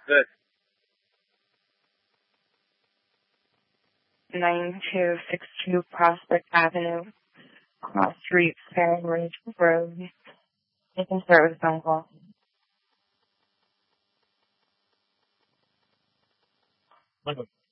Good. 9262 Prospect Avenue, Cross Street, Farron Ridge Road. You can start with a phone call. Michael.